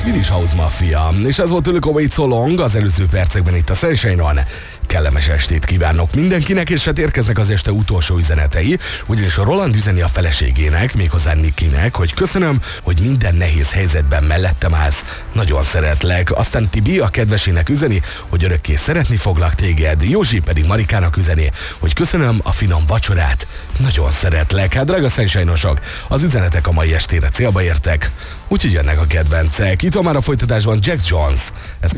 Swedish House Mafia. És ez volt tőlük a Wait So Long az előző percekben itt a Sunshine-on. Kellemes estét kívánok mindenkinek, és hát érkeznek az este utolsó üzenetei, ugyanis a Roland üzeni a feleségének, méghozzá Nikinek, hogy köszönöm, hogy minden nehéz helyzetben mellettem állsz, nagyon szeretlek. Aztán Tibi a kedvesének üzeni, hogy örökké szeretni foglak téged, Józsi pedig Marikának üzeni, hogy köszönöm a finom vacsorát, nagyon szeretlek. Hát drága Sunshine-osok, az üzenetek a mai estére célba értek, úgyhogy jönnek a kedvencek. Itt van már a folytatásban Jack Jones.